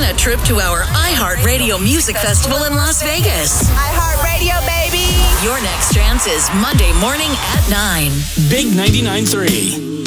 a trip to our iHeartRadio Music Festival in Las Vegas. iHeartRadio, baby. Your next chance is Monday morning at 9. Big 99.3.